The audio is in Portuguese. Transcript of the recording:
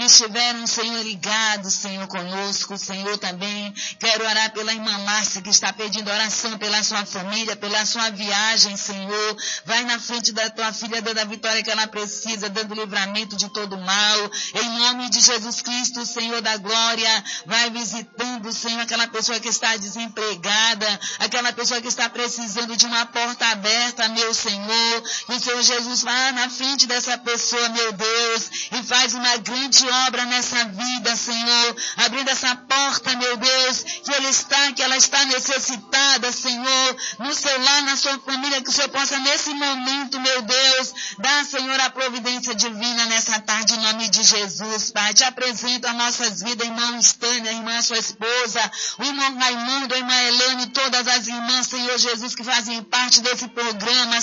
estiveram, Senhor, ligados, Senhor, conosco, Senhor, também. Quero orar pela irmã Márcia, que está pedindo oração pela sua família, pela sua viagem, Senhor. Vai na frente da tua filha, dando a vitória que ela precisa, dando livramento de todo mal. Em nome de Jesus Cristo, Senhor da glória, vai visitando, Senhor, aquela pessoa que está desempregada, aquela pessoa que está precisando de uma porta aberta, meu Senhor. E o Senhor Jesus vai na frente dessa pessoa, meu Deus, e faz uma grande obra nessa vida, Senhor, abrindo essa porta, meu Deus, que ela está necessitada, Senhor, no seu lar, na sua família, que o Senhor possa nesse momento, meu Deus, dar, Senhor, a providência divina nessa tarde, em nome de Jesus, Pai. Te apresento as nossas vidas, irmão Estânia, irmã sua esposa, o irmão Raimundo, a irmã Elane, todas as irmãs, Senhor Jesus, que fazem parte desse programa,